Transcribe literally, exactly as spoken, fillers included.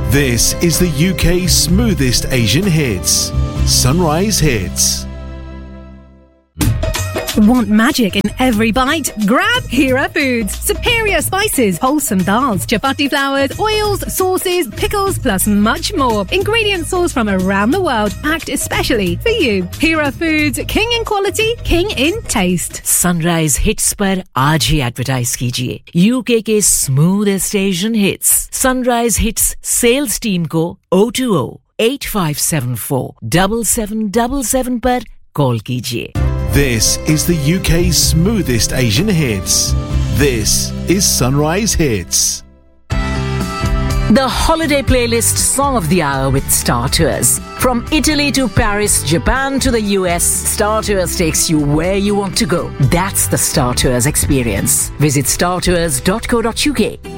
This is the U K's smoothest Asian hits. Sunrise Hits. Want magic in every bite? Grab Hira Foods. Superior spices, wholesome dals, chapati flours, oils, sauces, pickles, plus much more. Ingredients sourced from around the world, packed especially for you. Hira Foods, king in quality, king in taste. Sunrise Hits पर आज ही advertise कीजिए. UK के smoothest Asian hits. Sunrise Hits sales team को oh two oh eight five seven four seven seven seven seven पर call कीजिए. This is the U K's smoothest Asian hits. This is Sunrise Hits. The holiday playlist song of the hour with Star Tours. From Italy to Paris, Japan to the U S, Star Tours takes you where you want to go. That's the Star Tours experience. Visit star tours dot co dot uk.